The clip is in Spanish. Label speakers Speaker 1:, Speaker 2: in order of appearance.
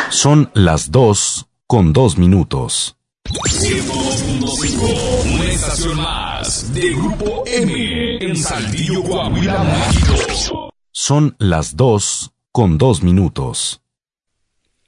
Speaker 1: Son las 2:02.
Speaker 2: 102.5, una estación más de Grupo M en Saltillo, Coahuila, México.
Speaker 1: Son las 2:02.